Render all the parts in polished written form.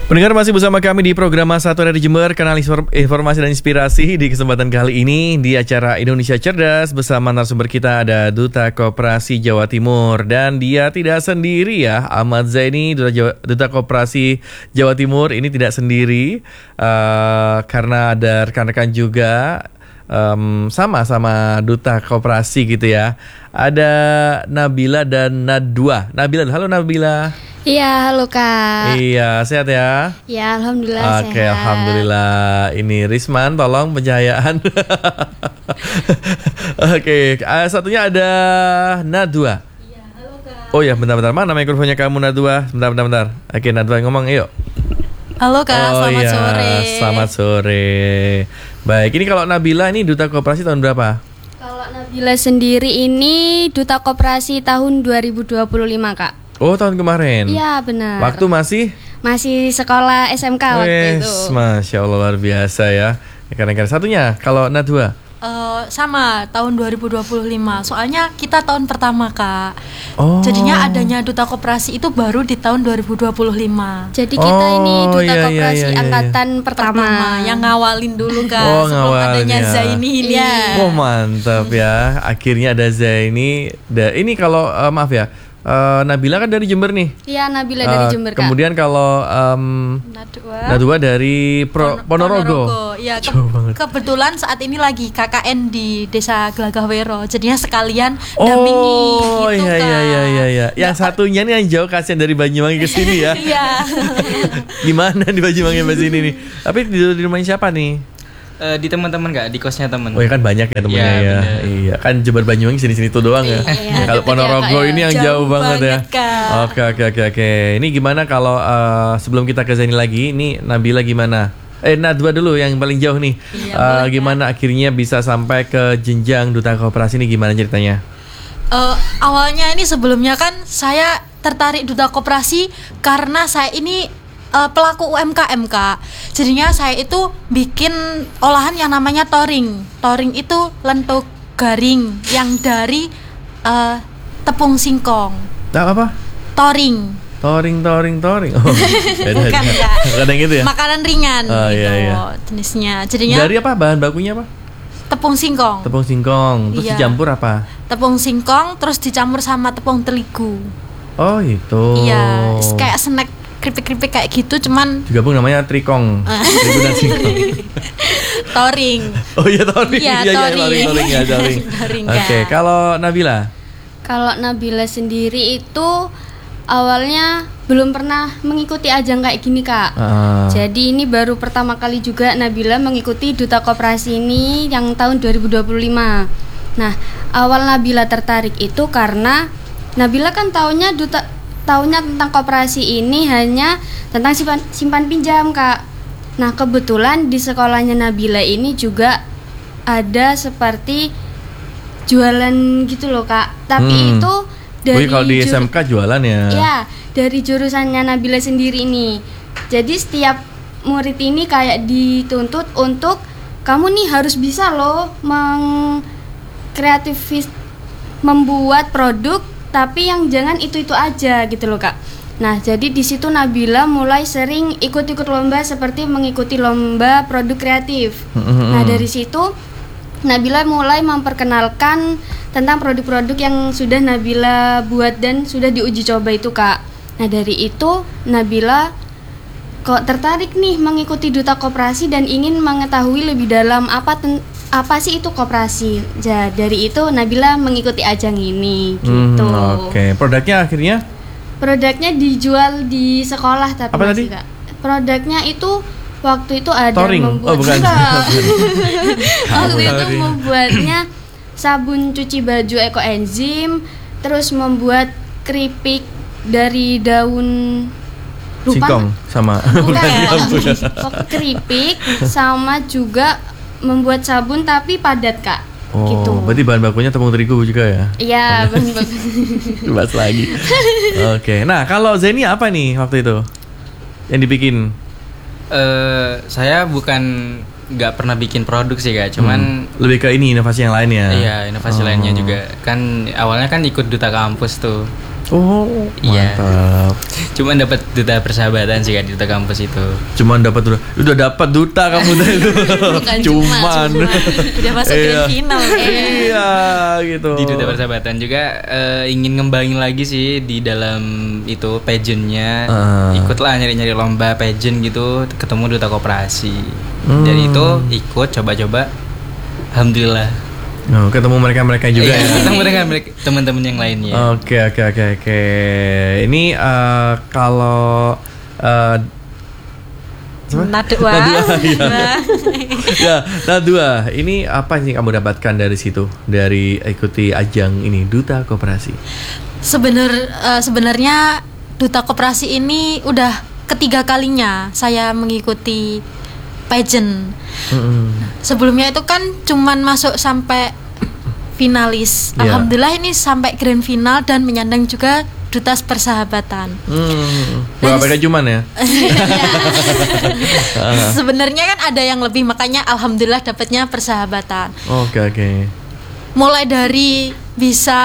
Pendengar masih bersama kami di program Satu dari Jember, kanal informasi dan inspirasi. Di kesempatan kali ini di acara Indonesia Cerdas bersama narasumber kita ada Duta Koperasi Jawa Timur. Dan dia tidak sendiri ya, Ahmad Zaini, Duta Koperasi Jawa Timur ini tidak sendiri karena ada rekan-rekan juga sama-sama Duta Koperasi gitu ya. Ada Nabila dan Nadwa. Nabila, halo Nabila. Iya, halo Kak. Iya, sehat ya? Ya, alhamdulillah sehat. Oke, alhamdulillah. Ini Risman, tolong pencahayaan. Oke, satunya ada Nadwa. Iya, halo Kak. Oh ya, bentar-bentar. Mana mikrofonnya kamu Nadwa? Bentar. Oke, Nadwa ngomong, yuk. Halo Kak, selamat sore. Selamat sore. Baik, ini kalau Nabila ini Duta Koperasi tahun berapa? Kalau Nabila sendiri ini Duta Koperasi tahun 2025, Kak. Oh, tahun kemarin? Iya, benar. Waktu masih sekolah SMK waktu itu. Masya Allah, luar biasa ya. Keren-keren. Satunya, kalau Nadwa? Sama, tahun 2025. Soalnya kita tahun pertama, Kak. Oh. Jadinya adanya Duta Koperasi itu baru di tahun 2025. Jadi kita ini Duta Koperasi iya. angkatan pertama yang ngawalin dulu, Kak. Oh, sebelum adanya ngawalnya. Zaini ini. Iya. Oh, mantap ya. Akhirnya ada Zaini. Ini kalau maaf ya, Nabila kan dari Jember nih. Iya, Nabila dari Jember, Kak. Kemudian kalau Nadwa dari Ponorogo. Ya, Jauh banget. kebetulan saat ini lagi KKN di Desa Gelagahwero. Jadinya sekalian dampingi Oh, gitu, iya, Kak. iya. Yang satunya nih yang jauh, kasihan dari Banyuwangi ke sini ya. Iya. Gimana di Banyuwangi ke sini nih? Tapi di rumahnya siapa nih? Di teman-teman Kak, di kosnya teman. Oh ya kan banyak ya temennya ya. Bener. Iya, kan Jember Banyuwangi sini-sini tuh doang ya. Iya, Kalau deket ya, Ponorogo Kak, ya. ini yang jauh Jauh banget ya. banget, Kak. Oke. Ini gimana kalau sebelum kita ke Zaini lagi, ini Nabila gimana? Nadwa dulu yang paling jauh nih. Iya, Gimana akhirnya bisa sampai ke jenjang Duta Koperasi ini, gimana ceritanya? Awalnya ini sebelumnya kan saya tertarik Duta Koperasi karena saya ini pelaku UMKM, Kak. Jadinya saya itu bikin olahan yang namanya toring. Toring itu lentuk garing yang dari tepung singkong. Apa? Toring. Toring. Oh, beda. Bukan, Kak. Kadang gitu ya. Makanan ringan Oh, gitu iya. jenisnya. Jadinya Dari apa? Bahan bakunya apa? tepung singkong. Tepung singkong. Terus Iya. dicampur apa? Tepung singkong terus dicampur sama tepung terigu. Oh, itu. Iya, kayak snack keripik-keripik kayak gitu, cuman Digabung namanya trikong. Terigu dan singkong. toring. Oh iya, toring. Iya, Iya, toring. toring ya, toring. Toring, Oke, Kak. kalau Nabila? Kalau Nabila sendiri itu awalnya belum pernah mengikuti ajang kayak gini, Kak. Jadi ini baru pertama kali juga Nabila mengikuti Duta Koperasi ini yang tahun 2025. Nah, awal Nabila tertarik itu karena Nabila kan tahunya tentang koperasi ini hanya tentang simpan pinjam, Kak. Nah, kebetulan di sekolahnya Nabila ini juga ada seperti jualan gitu loh, Kak. Tapi itu dari kalau di SMK jualan ya? Iya, dari jurusannya Nabila sendiri nih. Jadi setiap murid ini kayak dituntut untuk kamu nih harus bisa loh membuat produk, tapi yang jangan itu aja gitu loh, Kak. Nah, jadi di situ Nabila mulai sering ikut-ikut lomba seperti mengikuti lomba produk kreatif. Nah, dari situ Nabila mulai memperkenalkan tentang produk-produk yang sudah Nabila buat dan sudah diuji coba itu, Kak. Nah, dari itu Nabila kok tertarik nih mengikuti Duta Koperasi dan ingin mengetahui lebih dalam apa sih itu koperasi. Jadi dari itu Nabila mengikuti ajang ini gitu. Oke. Produknya dijual di sekolah tapi apa tadi? Kak. Produknya itu waktu itu ada Toring. membuat Oh, bukan. Waktu itu membuatnya sabun cuci baju ekoenzim, terus membuat keripik dari daun singkong sama keripik sama juga membuat sabun tapi padat, Kak. Oh, gitu. Berarti bahan bakunya tepung terigu juga ya? Iya, bahan baku. Bahas lagi. Oke. Nah, kalau Zaini apa nih waktu itu yang dibikin? Saya nggak pernah bikin produk sih, Kak. Cuman lebih ke ini inovasi yang lain ya. Iya, inovasi lainnya juga. Kan awalnya kan ikut Duta Kampus tuh. Oh, Iya. mantap. Cuman dapat duta persahabatan sih Kak di duta kampus itu. Cuman dapat udah dapat duta kamu tadi itu. Bukan Cuman. udah masuk grand final. Iya, gitu. Di duta persahabatan juga ingin ngembangin lagi sih di dalam itu pageantnya. Ikutlah nyari-nyari lomba pageant gitu, ketemu duta koperasi. Dari itu ikut coba-coba, alhamdulillah. Oh, ketemu mereka juga ya. Ketemu dengan teman-teman yang lainnya. Oke. Ini kalau Nadua. ya, Nadua, ini apa sih kamu dapatkan dari situ, dari ikuti ajang ini Duta Koperasi? Sebenarnya duta koperasi ini udah ketiga kalinya saya mengikuti pageant. Sebelumnya itu kan cuman masuk sampai finalis. Yeah. Alhamdulillah ini sampai grand final dan menyandang juga duta persahabatan. Berapa kali cuman ya? Sebenarnya kan ada yang lebih, makanya alhamdulillah dapatnya persahabatan. Oke. Mulai dari bisa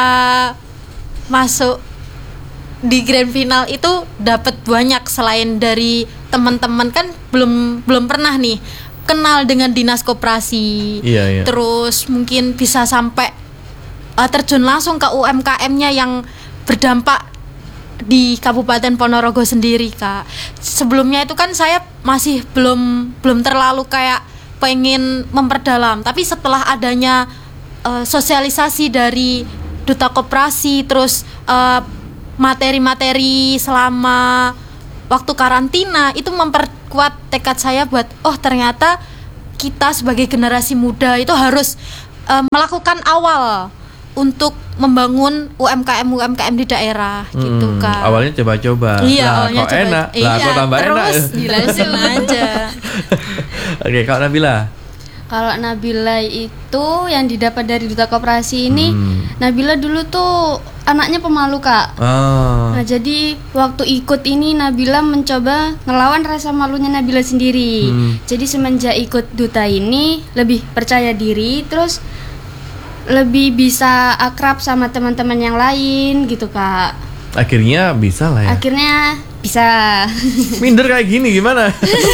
masuk di grand final itu dapat banyak, selain dari teman-teman kan belum pernah nih kenal dengan dinas koperasi. Iya. Terus mungkin bisa sampai terjun langsung ke UMKM-nya yang berdampak di Kabupaten Ponorogo sendiri, Kak. Sebelumnya itu kan saya masih belum terlalu kayak pengen memperdalam, tapi setelah adanya sosialisasi dari duta koperasi, terus materi-materi selama waktu karantina itu memperkuat tekad saya buat ternyata kita sebagai generasi muda itu harus melakukan awal untuk membangun UMKM di daerah gitu, Kak. Awalnya coba-coba. Iya, lah, awalnya kok coba. enak. Iya, Lah, kok tambah enak. terus dilanjut aja. Oke, kalau Nabila. Kalau Nabila itu yang didapat dari duta koperasi ini, Nabila dulu tuh anaknya pemalu, Kak. Nah, jadi waktu ikut ini Nabila mencoba ngelawan rasa malunya Nabila sendiri. Jadi semenjak ikut duta ini lebih percaya diri, terus lebih bisa akrab sama teman-teman yang lain gitu, Kak. Akhirnya bisa lah ya. Akhirnya bisa. Minder kayak gini gimana?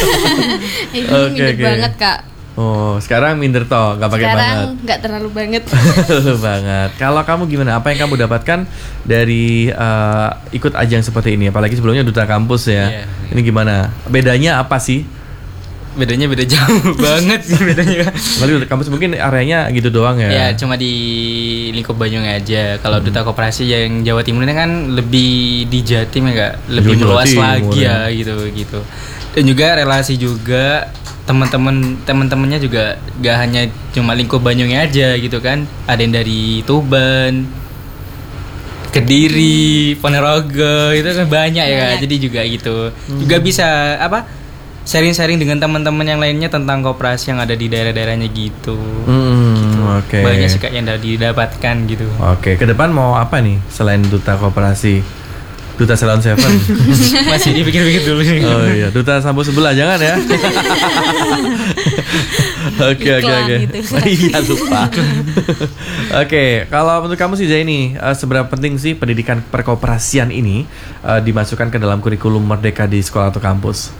Ini minder banget, Kak. Oh, sekarang minder toh, nggak pakai banget. Sekarang nggak terlalu banget. Banget. Kalau kamu gimana? Apa yang kamu dapatkan dari ikut ajang seperti ini? Apalagi sebelumnya duta kampus ya. Iya. Ini gimana? Bedanya apa sih? Bedanya beda jauh banget sih bedanya. Lalu duta kampus mungkin areanya gitu doang ya? Ya cuma di lingkup Banyuwangi aja. Kalau duta koperasi yang Jawa Timur ini kan lebih di Jatim ya Kak, lebih Jawa meluas Timur, lagi ya. ya gitu. Dan juga relasi juga teman-temannya juga gak hanya cuma lingkup Banyuwangi aja gitu kan. Ada yang dari Tuban, Kediri, Ponorogo, itu kan banyak ya Kak. Jadi juga gitu. Juga bisa sharing-sharing dengan teman-teman yang lainnya tentang koperasi yang ada di daerah-daerahnya gitu. Oke. Banyak sih Kak yang didapatkan gitu. Oke, ke depan mau apa nih selain duta koperasi? Duta Salon Seven. Masih dipikir-pikir dulu nih. Oh iya, duta sampo sebelah jangan ya. Oke. Iklan gitu. Iya lupa. Oke, kalau menurut kamu sih Zaini, seberapa penting sih pendidikan perkoperasian ini dimasukkan ke dalam kurikulum Merdeka di sekolah atau kampus?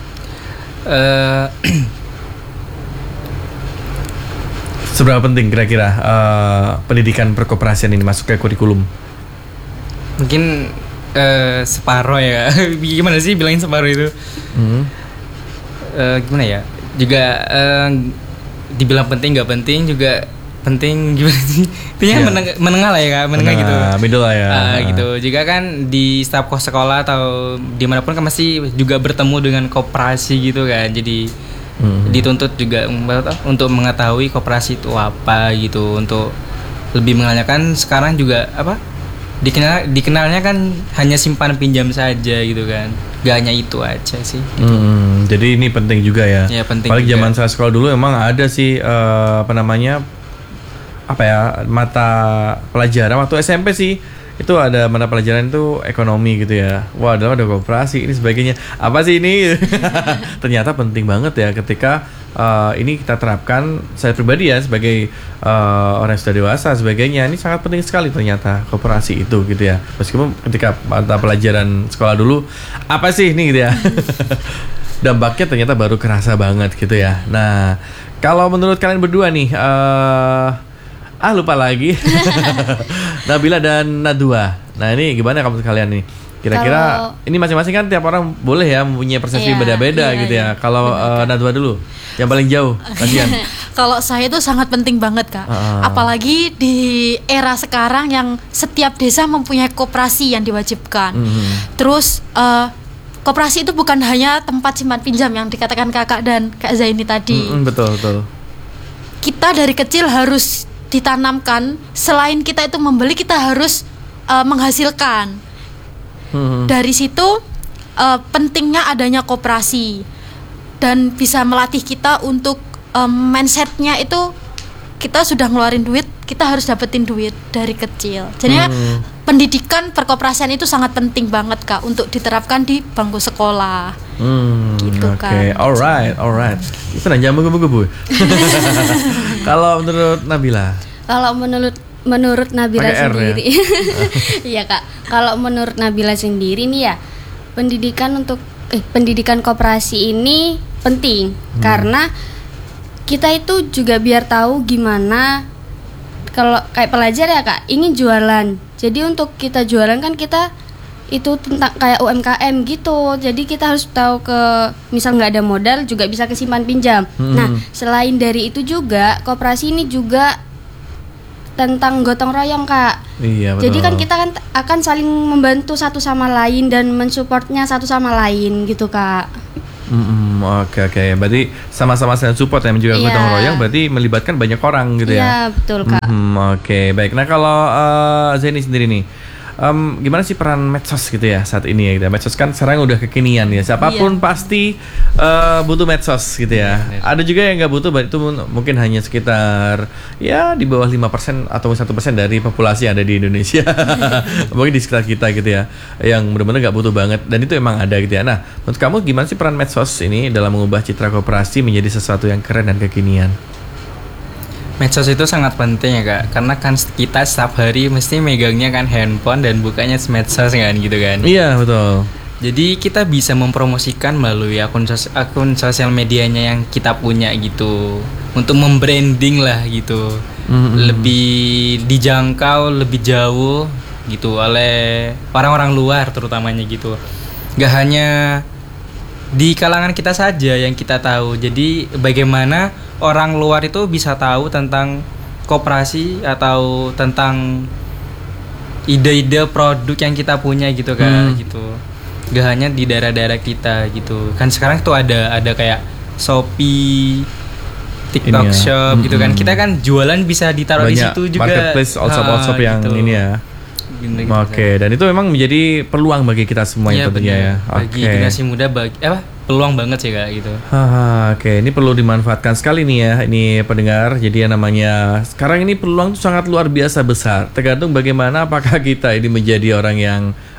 Seberapa penting kira-kira pendidikan perkoperasian ini masuk ke kurikulum? Mungkin separuh ya. Gimana sih bilangin separuh itu? Gimana ya? Juga dibilang penting nggak penting juga penting, gimana sih? Intinya menengah lah ya Kak, menengah gitu. Middle lah ya. Gitu. Juga kan di staf sekolah atau dimanapun kan masih juga bertemu dengan koperasi gitu kan. Jadi dituntut juga untuk mengetahui koperasi itu apa gitu, untuk lebih mengenalkan. Sekarang juga dikenalnya kan hanya simpan pinjam saja gitu kan, gak hanya itu aja sih gitu. Jadi ini penting juga ya. Ya penting. Paling juga. zaman saya sekolah dulu emang ada sih mata pelajaran waktu SMP sih itu ada mata pelajaran itu ekonomi gitu ya. Wah, ada koperasi ini sebagainya. Apa sih ini? Ternyata penting banget ya ketika ini kita terapkan. Saya pribadi ya sebagai orang yang sudah dewasa sebagainya, ini sangat penting sekali ternyata koperasi itu gitu ya. Meskipun ketika mata pelajaran sekolah dulu apa sih ini gitu ya. Dampaknya ternyata baru kerasa banget gitu ya. Nah, kalau menurut kalian berdua nih lupa lagi. Nabila dan Nadwa. Nah, ini gimana kamu kalian nih? Kira-kira ini masing-masing kan tiap orang boleh ya mempunyai persepsi beda-beda gitu ya. Kalau Nadwa dulu, yang paling jauh, kasihan. Kalau saya itu sangat penting banget, Kak. Apalagi di era sekarang yang setiap desa mempunyai koperasi yang diwajibkan. Terus koperasi itu bukan hanya tempat simpan pinjam yang dikatakan Kakak dan Kak Zaini tadi. Betul. Kita dari kecil harus ditanamkan, selain kita itu membeli, kita harus menghasilkan. Dari situ pentingnya adanya koperasi dan bisa melatih kita untuk mindsetnya itu, kita sudah ngeluarin duit, kita harus dapetin duit dari kecil. Jadi pendidikan perkoperasian itu sangat penting banget, Kak, untuk diterapkan di bangku sekolah. Gitu kan. Oke, alright. Itu nanya buku-buku. Kalau menurut Nabila? Kalau menurut Nabila Pakai R sendiri, iya Kak. Kalau menurut Nabila sendiri nih ya, pendidikan koperasi ini penting karena kita itu juga biar tahu gimana, kalau kayak pelajar ya Kak, ingin jualan. Jadi untuk kita jualan kan kita itu tentang kayak UMKM gitu. Jadi kita harus tahu misal nggak ada modal juga bisa kesimpan pinjam. Nah, selain dari itu juga koperasi ini juga tentang gotong royong, Kak. Iya, betul. Jadi kan kita akan saling membantu satu sama lain dan mensupportnya satu sama lain gitu, Kak. Oke. Berarti sama-sama saling support ya, juga gotong royong berarti melibatkan banyak orang gitu ya. Iya, betul, Kak. Oke, baik. Nah, kalau Zaini sendiri nih, gimana sih peran medsos gitu ya saat ini ya gitu. Medsos kan sekarang udah kekinian ya. Siapapun pasti butuh medsos gitu ya. Ada juga yang nggak butuh, itu mungkin hanya sekitar ya di bawah 5% atau 1% dari populasi yang ada di Indonesia. Mungkin di sekitar kita gitu ya, yang benar-benar nggak butuh banget, dan itu emang ada gitu ya. Nah, menurut kamu gimana sih peran medsos ini dalam mengubah citra koperasi menjadi sesuatu yang keren dan kekinian? Medsos itu sangat penting ya Kak, karena kan kita setiap hari mesti megangnya kan handphone dan bukanya medsos kan gitu kan. Iya, betul. Jadi kita bisa mempromosikan melalui akun sosial medianya yang kita punya gitu, untuk membranding lah gitu, lebih dijangkau, lebih jauh gitu oleh orang-orang luar terutamanya gitu. Gak hanya di kalangan kita saja yang kita tahu. Jadi bagaimana orang luar itu bisa tahu tentang koperasi atau tentang ide-ide produk yang kita punya gitu kan gitu. Gak hanya di daerah-daerah kita gitu. Kan sekarang tuh ada kayak Shopee, TikTok Shop gitu kan. Kita kan jualan bisa ditaruh di situ juga. Marketplace, all-shop yang gitu. Ini ya. Oke, dan itu memang menjadi peluang bagi kita semua ya, tentunya ya. Bagi generasi muda, peluang banget sih Kak gitu. Oke, ini perlu dimanfaatkan sekali nih ya, ini pendengar. Jadi yang namanya sekarang ini peluang itu sangat luar biasa besar. Tergantung bagaimana apakah kita ini menjadi orang yang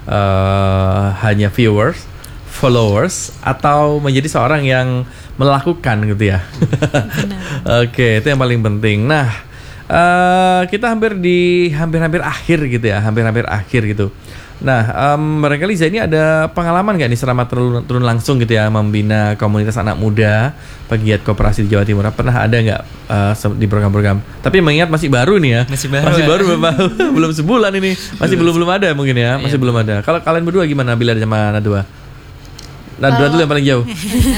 hanya viewers, followers, atau menjadi seorang yang melakukan gitu ya. Oke, itu yang paling penting. Nah, kita hampir akhir gitu ya, hampir akhir gitu. Nah, barangkali Zaini ada pengalaman nggak nih selama turun langsung gitu ya membina komunitas anak muda pegiat koperasi di Jawa Timur? Pernah ada nggak di program-program? Tapi mengingat masih baru nih ya, masih baru belum sebulan ini, masih belum ada mungkin ya, masih belum ada. Kalau kalian berdua gimana, Nabila sama Nadwa? Nadwa dulu yang paling jauh.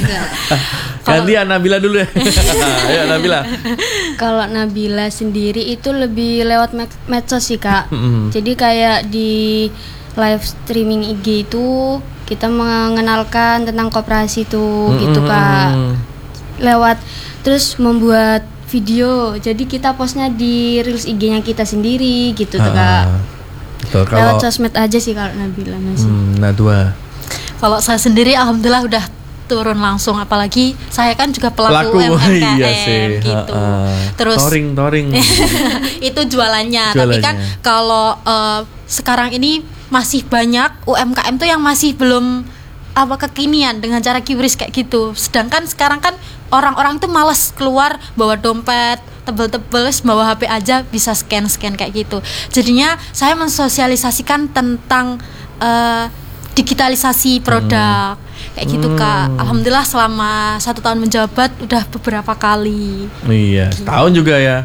Gantian Nabila dulu ya. Ayo Nabila. Kalau Nabila sendiri itu lebih lewat medsos sih Kak. Jadi kayak di live streaming IG itu kita mengenalkan tentang koperasi itu gitu Kak. Lewat terus membuat video. Jadi kita postnya di reels IG-nya kita sendiri gitu tuh Kak. Betul, lewat sosmed aja sih kalau Nabila masih. Nadwa. Kalau saya sendiri alhamdulillah udah turun langsung, apalagi saya kan juga pelaku UMKM iya sih. gitu. Terus Toring. itu jualannya. Tapi kan kalau sekarang ini masih banyak UMKM tuh yang masih belum kekinian dengan cara QRIS kayak gitu. Sedangkan sekarang kan orang-orang tuh malas keluar bawa dompet tebel-tebel, bawa HP aja bisa scan kayak gitu. Jadinya saya mensosialisasikan tentang digitalisasi produk kayak gitu Kak. Alhamdulillah selama 1 tahun menjabat udah beberapa kali. Iya, setahun juga ya.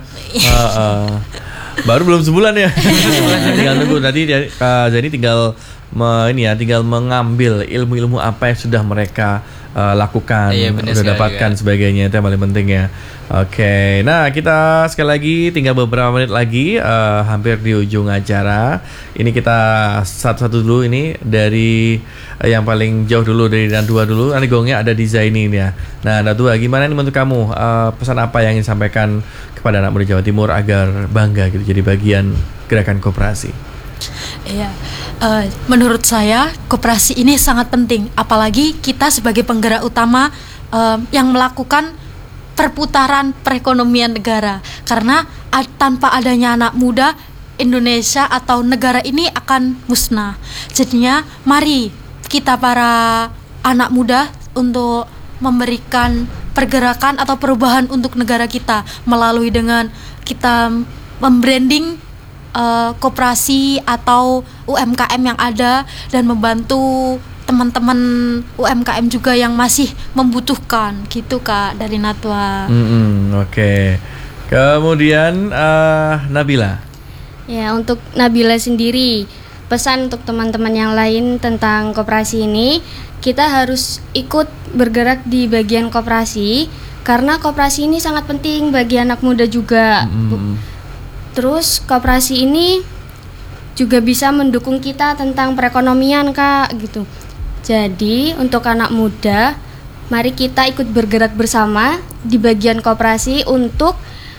Baru belum sebulan ya. Tinggal nunggu tadi jadi tinggal tinggal mengambil ilmu-ilmu apa yang sudah mereka lakukan, udah dapatkan sebagainya, itu yang paling penting ya. Oke, nah kita sekali lagi tinggal beberapa menit lagi, hampir di ujung acara. Ini kita satu-satu dulu ini dari yang paling jauh dulu, dari Nadwa dulu. Nanti gongnya ada di Zaini ini ya. Nah Nadwa, gimana nih menurut kamu, pesan apa yang ingin disampaikan kepada anak muda Jawa Timur agar bangga gitu jadi bagian gerakan koperasi? Iya, menurut saya koperasi ini sangat penting, apalagi kita sebagai penggerak utama yang melakukan perputaran perekonomian negara. Karena tanpa adanya anak muda, Indonesia atau negara ini akan musnah. Jadinya mari kita para anak muda untuk memberikan pergerakan atau perubahan untuk negara kita melalui dengan kita membranding koperasi atau UMKM yang ada dan membantu teman-teman UMKM juga yang masih membutuhkan gitu Kak dari Nadwa. Oke. Kemudian Nabila. Ya, untuk Nabila sendiri, pesan untuk teman-teman yang lain tentang koperasi ini, kita harus ikut bergerak di bagian koperasi karena koperasi ini sangat penting bagi anak muda juga. Terus koperasi ini juga bisa mendukung kita tentang perekonomian Kak gitu. Jadi untuk anak muda, mari kita ikut bergerak bersama di bagian koperasi untuk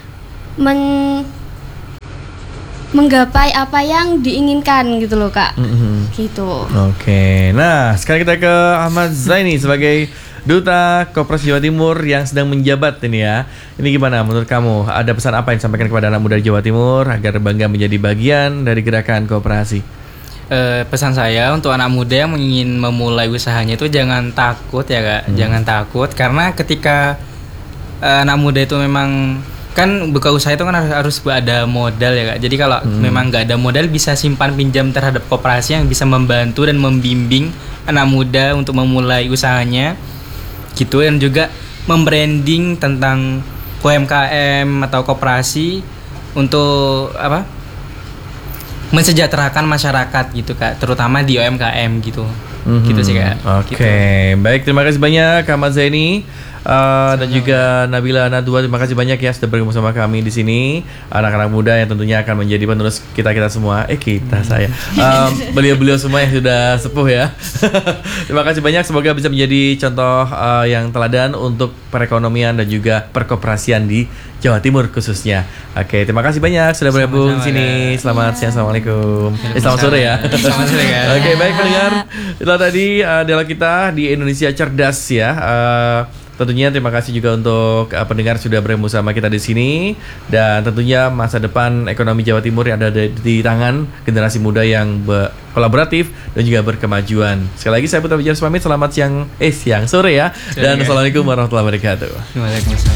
menggapai apa yang diinginkan gitu loh Kak. Gitu. Oke. Nah sekarang kita ke Ahmad Zaini sebagai Duta Koperasi Jawa Timur yang sedang menjabat ini ya. Ini gimana menurut kamu? Ada pesan apa yang disampaikan kepada anak muda Jawa Timur agar bangga menjadi bagian dari gerakan koperasi? Pesan saya untuk anak muda yang ingin memulai usahanya itu jangan takut ya Kak. Jangan takut karena ketika anak muda itu memang kan buka usaha itu kan harus ada modal ya Kak. Jadi kalau memang nggak ada modal bisa simpan pinjam terhadap koperasi yang bisa membantu dan membimbing anak muda untuk memulai usahanya. Gitu, dan juga membranding tentang UMKM atau koperasi untuk mensejahterakan masyarakat gitu Kak, terutama di UMKM gitu. Gitu sih Kak. Oke. Baik, terima kasih banyak Ahmad Zaini. Dan juga Nabila Nadwa, terima kasih banyak ya sudah bergabung sama kami di sini. Anak-anak muda yang tentunya akan menjadi penerus kita semua. Saya. Beliau-beliau semua yang sudah sepuh ya. Terima kasih banyak, semoga bisa menjadi contoh yang teladan untuk perekonomian dan juga perkoperasian di Jawa Timur khususnya. Oke, terima kasih banyak sudah bergabung di sini. Selamat siang, assalamualaikum. Selamat sore ya. Selamat sore kan. Oke, baik pendengar. Itulah tadi dialog kita di Indonesia Cerdas ya. Tentunya terima kasih juga untuk pendengar sudah bergabung sama kita di sini, dan tentunya masa depan ekonomi Jawa Timur yang ada di tangan generasi muda yang kolaboratif dan juga berkemajuan. Sekali lagi saya Putra Wijar pamit, selamat siang sore ya, dan assalamualaikum warahmatullahi wabarakatuh. Waalaikumsalam.